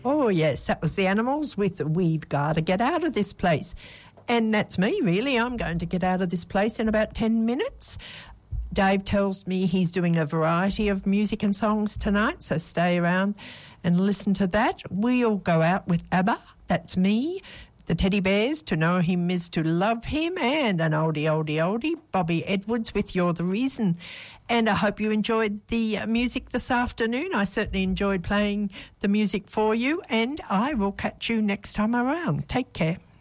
Oh, yes, that was the Animals with We've Got to Get Out of This Place. And that's me, really. I'm going to get out of this place in about 10 minutes. Dave tells me he's doing a variety of music and songs tonight, so stay around and listen to that. We'll go out with ABBA, that's me, the Teddy Bears, To Know Him Is to Love Him, and an oldie, Bobby Edwards with You're the Reason. And I hope you enjoyed the music this afternoon. I certainly enjoyed playing the music for you, and I will catch you next time around. Take care.